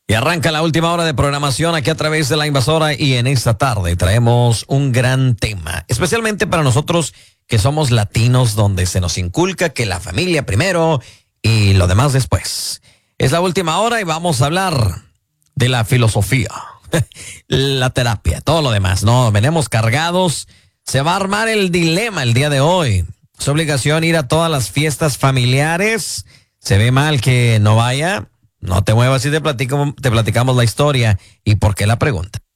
Y arranca la última hora de programación aquí a través de La Invasora, y en esta tarde traemos un gran tema, especialmente para nosotros que somos latinos, donde se nos inculca que la familia primero y lo demás después. Es la última hora y vamos a hablar de la filosofía, la terapia, todo lo demás, ¿no? Venimos cargados, se va a armar el dilema el día de hoy. ¿Es obligación ir a todas las fiestas familiares? ¿Se ve mal que no vaya? No te muevas y te platicamos la historia y por qué la pregunta.